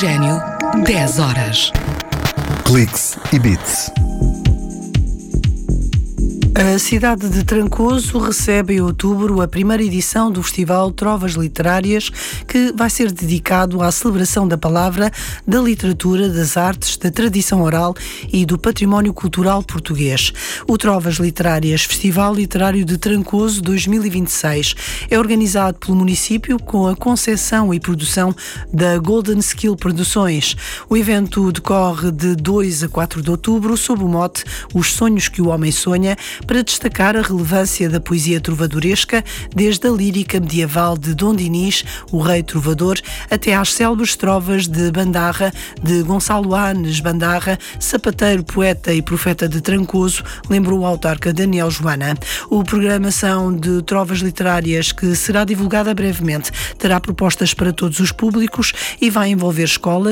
Oxigênio, 10 horas. Cliques e Bits. A cidade de Trancoso recebe em outubro a primeira edição do Festival Trovas Literárias, que vai ser dedicado à celebração da palavra, da literatura, das artes, da tradição oral e do património cultural português. O Trovas Literárias Festival Literário de Trancoso 2026 é organizado pelo município com a concepção e produção da Golden Skill Produções. O evento decorre de 2 a 4 de outubro sob o mote Os Sonhos que o Homem Sonha, para destacar a relevância da poesia trovadoresca, desde a lírica medieval de Dom Dinis, o rei trovador, até às célebres trovas de Bandarra, de Gonçalo Anes Bandarra, sapateiro, poeta e profeta de Trancoso, lembrou o autarca Daniel Joana. A programação de trovas literárias, que será divulgada brevemente, terá propostas para todos os públicos e vai envolver escolas,